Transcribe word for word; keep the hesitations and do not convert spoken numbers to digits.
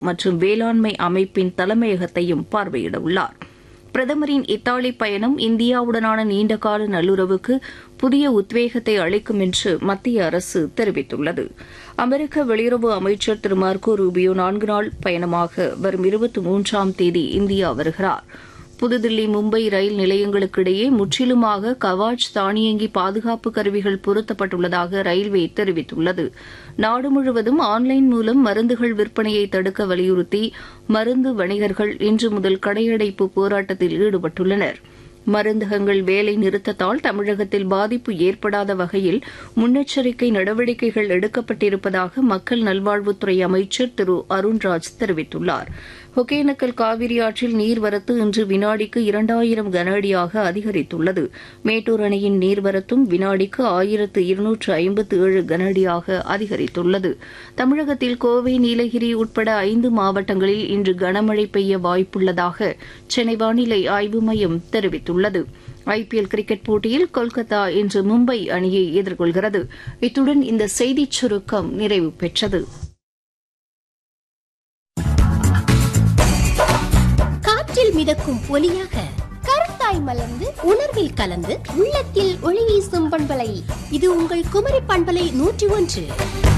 மற்றும் வேளாண்மை அமைப்பின் தலைமையகத்தையும் பார்வையிட உள்ளார். பிரதமரின் இத்தாலி பயணம் இந்தியாவுடனான நீண்டகால நல்லுறவுக்கு புதிய உத்வேகத்தை அளிக்கும் என்று மத்திய அரசு தெரிவித்துள்ளது. அமெரிக்க வெளியுறவு அமைச்சர் திரு மார்க்கோ ரூபியோ நான்கு நாள் பயணமாக வரும் இருபத்தி மூன்றாம் தேதி இந்தியா வருகிறார். புதுதில்லி மும்பை ரயில் நிலையங்களுக்கிடையே முற்றிலுமாக கவாச் தானியங்கி பாதுகாப்பு கருவிகள் பொருத்தப்பட்டுள்ளதாக ரயில்வே தெரிவித்துள்ளது. நாடு முழுவதும் ஆன்லைன் மூலம் மருந்துகள் விற்பனையை தடுக்க வலியுறுத்தி மருந்து வணிகர்கள் இன்று முதல் கடையடைப்பு போராட்டத்தில் ஈடுபட்டுள்ளனா். மருந்தகங்கள் வேலை நிறுத்தத்தால் தமிழகத்தில் பாதிப்பு ஏற்படாத வகையில் முன்னெச்சரிக்கை நடவடிக்கைகள் எடுக்கப்பட்டிருப்பதாக மக்கள் நல்வாழ்வுத்துறை அமைச்சர் திரு அருண்ராஜ் தெரிவித்துள்ளார். ஒகேனக்கல் காவிரி ஆற்றில் நீர்வரத்து இன்று வினாடிக்கு இரண்டாயிரம் கன அடியாக அதிகரித்துள்ளது. மேட்டூர் அணையின் நீர்வரத்தும் வினாடிக்கு ஆயிரத்து இருநூற்று ஐம்பத்து ஏழு கன அடியாக அதிகரித்துள்ளது. தமிழகத்தில் கோவை, நீலகிரி உட்பட ஐந்து மாவட்டங்களில் இன்று கனமழை பெய்ய வாய்ப்புள்ளதாக சென்னை வானிலை ஆய்வு மையம் தெரிவித்துள்ளது. ஐபிஎல் கிரிக்கெட் போட்டியில் கொல்கத்தா இன்று மும்பை அணியை எதிர்கொள்கிறது. இத்துடன் இந்த செய்திச் சுருக்கம் நிறைவு பெற்றது. காற்றில் மிதக்கும் ஒலியாக கருத்தாய் மலர்ந்து உணர்வில் கலந்து உள்ளத்தில் ஒளி வீசும் பண்பலை இது உங்கள் குமரி பண்பலை நூற்றி ஒன்று.